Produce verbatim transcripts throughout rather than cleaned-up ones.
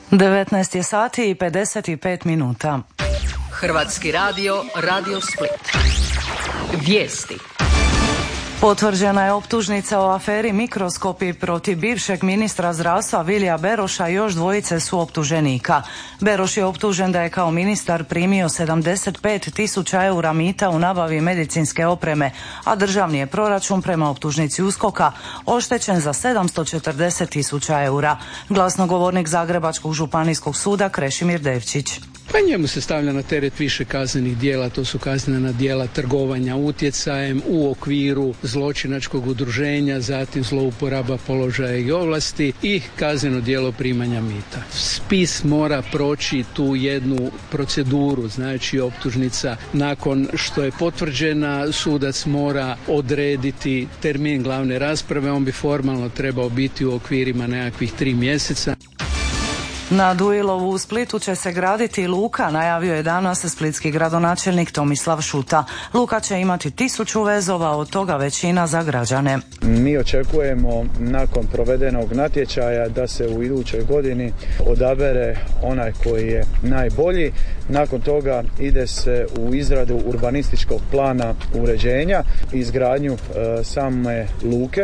devetnaest je sati i pedeset pet minuta. Hrvatski radio, Radio Split. Vijesti. Potvrđena je optužnica o aferi Mikroskopi protiv bivšeg ministra zdravstva Vilija Beroša i još dvojice su optuženika. Beroš je optužen da je kao ministar primio sedamdeset pet tisuća eura mita u nabavi medicinske opreme, a državni je proračun prema optužnici USKOK-a oštećen za sedamsto četrdeset tisuća eura. Glasnogovornik Zagrebačkog županijskog suda Krešimir Devčić. Pa njemu se stavlja na teret više kaznenih djela, to su kaznena djela trgovanja utjecajem u okviru zločinačkog udruženja, zatim zlouporaba položaja i ovlasti i kazneno djelo primanja mita. Spis mora proći tu jednu proceduru, znači optužnica nakon što je potvrđena, sudac mora odrediti termin glavne rasprave, on bi formalno trebao biti u okvirima nekakvih tri mjeseca. Na Duilovu u Splitu će se graditi luka, najavio je danas splitski gradonačelnik Tomislav Šuta. Luka će imati tisuću vezova, od toga većina za građane. Mi očekujemo nakon provedenog natječaja da se u idućoj godini odabere onaj koji je najbolji. Nakon toga ide se u izradu urbanističkog plana uređenja i izgradnju e, same luke.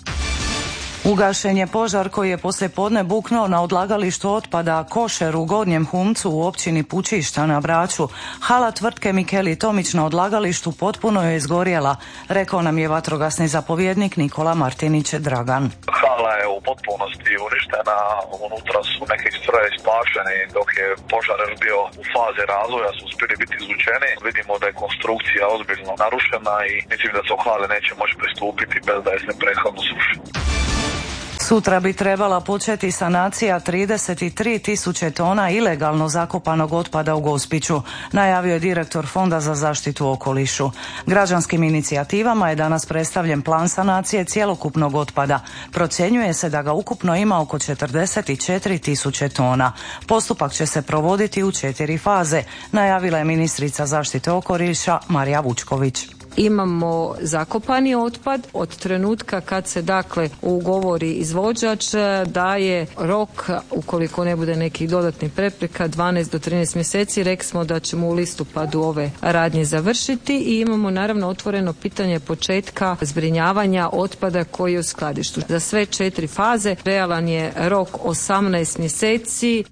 Ugašen je požar koji je poslijepodne buknuo na odlagalištu otpada Košer u Gornjem Humcu u općini Pučišta na Braču. Hala tvrtke Mikeli Tomić na odlagalištu potpuno je izgorjela, rekao nam je vatrogasni zapovjednik Nikola Martinić Dragan. Hala je u potpunosti uništena, unutra su neki strojevi spašeni, dok je požar bio u fazi razvoja su uspjeli biti izvučeni. Vidimo da je konstrukcija ozbiljno narušena i mislim da se u hale neće moći pristupiti bez da je se prethodno suši. Sutra bi trebala početi sanacija trideset tri tisuće tona ilegalno zakopanog otpada u Gospiću, najavio je direktor Fonda za zaštitu okolišu. Građanskim inicijativama je danas predstavljen plan sanacije cjelokupnog otpada. Procjenjuje se da ga ukupno ima oko četrdeset četiri tisuće tona. Postupak će se provoditi u četiri faze, najavila je ministrica zaštite okoliša Marija Vučković. Imamo zakopani otpad od trenutka kad se dakle ugovori izvođač, daje rok, ukoliko ne bude nekih dodatnih prepreka, dvanaest do trinaest mjeseci. Rekli smo da ćemo u listopadu ove radnje završiti i imamo naravno otvoreno pitanje početka zbrinjavanja otpada koji je u skladištu. Za sve četiri faze realan je rok osamnaest mjeseci.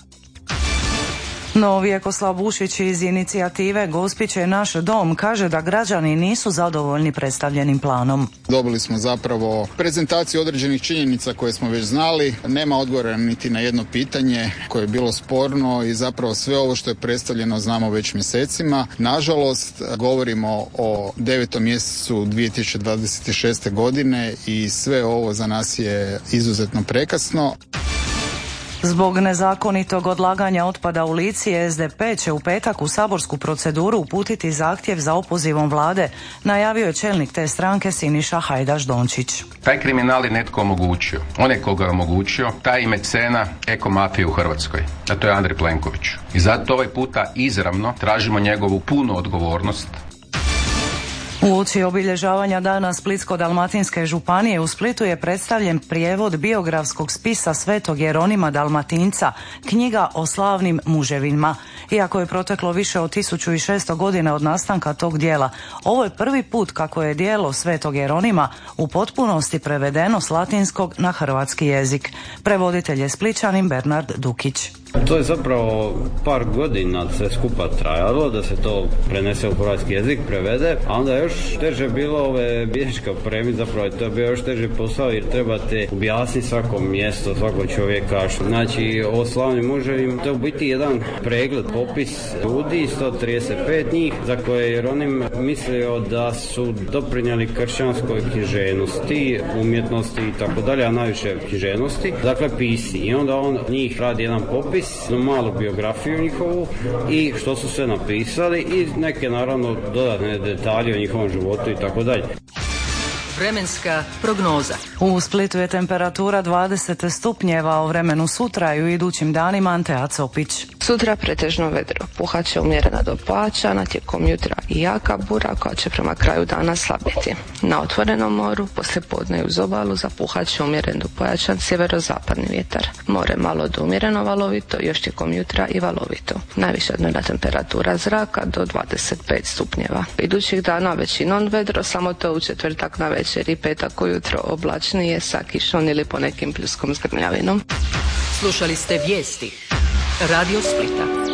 No, Vjekoslav Bušić iz inicijative Gospić je naš dom kaže da građani nisu zadovoljni predstavljenim planom. Dobili smo zapravo prezentaciju određenih činjenica koje smo već znali. Nema odgovora niti na jedno pitanje koje je bilo sporno i zapravo sve ovo što je predstavljeno znamo već mjesecima. Nažalost, govorimo o devetom mjesecu dvije tisuće dvadeset šeste. godine i sve ovo za nas je izuzetno prekasno. Zbog nezakonitog odlaganja otpada u Lici, S D P će u petak u saborsku proceduru uputiti zahtjev za opozivom vlade, najavio je čelnik te stranke Siniša Hajdaš Dončić. Taj kriminal je netko omogućio. On je koga je omogućio, taj mecena ekomafije u Hrvatskoj, a to je Andrej Plenković. I zato ovaj puta izravno tražimo njegovu punu odgovornost. Uoči obilježavanja dana Splitsko-dalmatinske županije u Splitu je predstavljen prijevod biografskog spisa Svetog Jeronima Dalmatinca, knjiga o slavnim muževima. Iako je proteklo više od tisuću šesto godina od nastanka tog dijela, ovo je prvi put kako je djelo Svetog Jeronima u potpunosti prevedeno s latinskog na hrvatski jezik. Prevoditelj je Splićanin Bernard Dukić. To je zapravo par godina sve skupa trajalo da se to prenese u hrvatski jezik, prevede, a onda još teže bilo ove bilježke opremiti, zapravo to je bio još teži posao jer trebate objasniti svako mjesto, svakog čovjeka. Znači o slavnim muževima, to je u biti jedan pregled, popis ljudi, sto trideset pet njih, za koje je Jeronim mislio da su doprinijeli kršćanskoj književnosti, umjetnosti i tako dalje, a najviše književnosti, dakle pisci. I onda on njih radi jedan popis, malu biografiju njihovu i što su sve napisali i neke naravno dodatne detalje o njihovom životu i tako dalje. Vremenska prognoza. U Splitu je temperatura dvadeset stupnjeva, o vremenu sutra i u idućim danima Antea Copić. Sutra pretežno vedro, puhat će umjerena do pojačana, tijekom jutra i jaka bura koja će prema kraju dana slabiti. Na otvorenom moru, poslije podne i uz obalu zapuhat će umjeren do pojačan sjeverozapadni vjetar. More malo do umjereno valovito, još tijekom jutra i valovito. Najviša dnevna temperatura zraka do dvadeset pet stupnjeva. Idućih dana većinom vedro, samo to u četvrtak na večer i petak ujutro oblačnije sa kišom ili ponekim pljuskom s grmljavinom. Slušali ste vijesti Radio Splita.